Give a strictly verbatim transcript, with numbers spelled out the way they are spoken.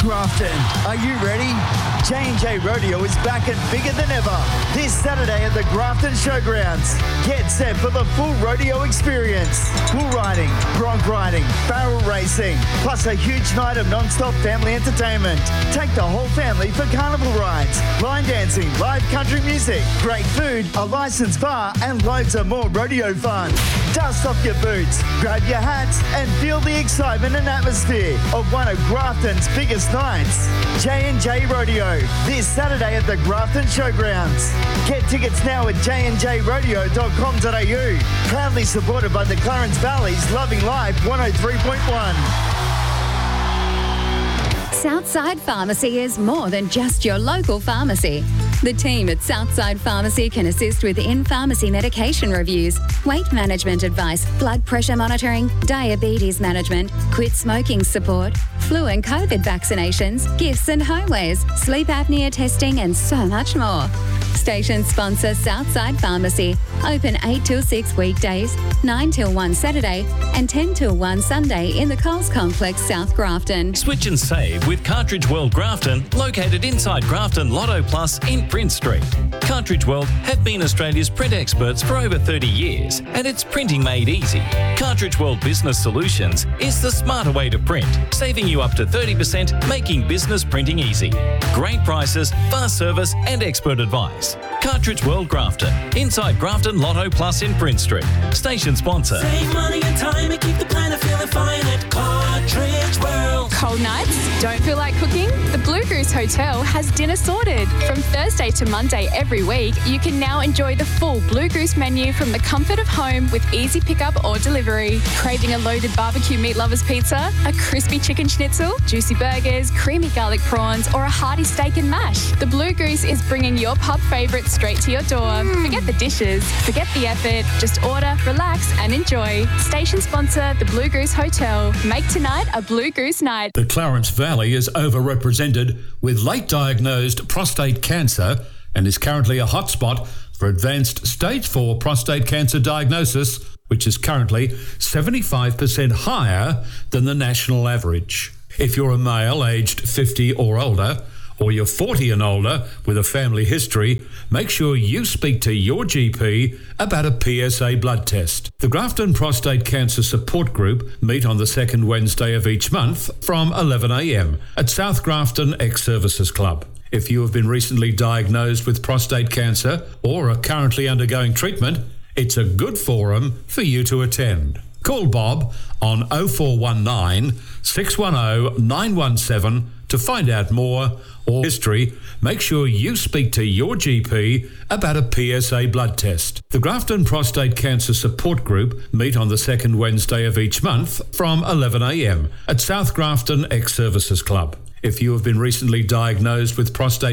Grafton, are you ready? J and J Rodeo is back and bigger than ever this Saturday at the Grafton Showgrounds. Get set for the full rodeo experience. Bull riding, bronc riding, barrel racing, plus a huge night of non-stop family entertainment. Take the whole family for carnival rides, line dancing, live country music, great food, a licensed bar, and loads of more rodeo fun. Dust off your boots, grab your hats, and feel the excitement and atmosphere of one of Grafton's biggest nights. J and J Rodeo, this Saturday at the Grafton Showgrounds. Get tickets now at j and j rodeo dot com dot a u. Proudly supported by the Clarence Valley's Loving Life one oh three point one. Southside Pharmacy is more than just your local pharmacy. The team at Southside Pharmacy can assist with in-pharmacy medication reviews, weight management advice, blood pressure monitoring, diabetes management, quit smoking support, flu and COVID vaccinations, gifts and homewares, sleep apnea testing, and so much more. Station sponsor Southside Pharmacy. Open eight till six weekdays, nine till one Saturday, and ten till one Sunday in the Coles Complex, South Grafton. Switch and save with Cartridge World Grafton, located inside Grafton Lotto Plus in Prince Street. Cartridge World have been Australia's print experts for over thirty years, and it's printing made easy. Cartridge World Business Solutions is the smarter way to print, saving you up to thirty percent, making business printing easy. Great prices, fast service, and expert advice. Cartridge World Grafton, inside Grafton Lotto Plus in Prince Street. Station sponsor. Save money and time and keep the planet feeling fine at Cartridge World. Cold nights? Don't feel like cooking? The Blue Goose Hotel has dinner sorted. From Thursday to Monday every week, you can now enjoy the full Blue Goose menu from the comfort of home with easy pickup or delivery. Craving a loaded barbecue meat lovers pizza, a crispy chicken schnitzel, juicy burgers, creamy garlic prawns, or a hearty steak and mash? The Blue Goose is bringing your pub favourites straight to your door. Mm. Forget the dishes, forget the effort, just order, relax and enjoy. Station sponsor, the Blue Goose Hotel. Make tonight a Blue Goose night. The Clarence Valley is overrepresented with late diagnosed prostate cancer and is currently a hotspot for advanced stage four prostate cancer diagnosis, which is currently seventy-five percent higher than the national average. If you're a male aged fifty or older, or you're forty and older with a family history, make sure you speak to your G P about a P S A blood test. The Grafton Prostate Cancer Support Group meet on the second Wednesday of each month from eleven a m at South Grafton Ex-Services Club. If you have been recently diagnosed with prostate cancer or are currently undergoing treatment, it's a good forum for you to attend. Call Bob on oh four one nine, six one oh, nine one seven to find out more or history. Make sure you speak to your G P about a P S A blood test. The Grafton Prostate Cancer Support Group meet on the second Wednesday of each month from eleven a m at South Grafton Ex-Services Club. If you have been recently diagnosed with prostate